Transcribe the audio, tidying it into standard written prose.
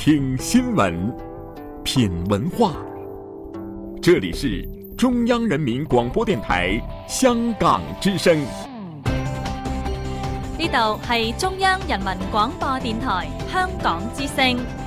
听新闻，品文化。这里是中央人民廣播電台香港之聲。 呢度係中央人民廣播電台香港之聲。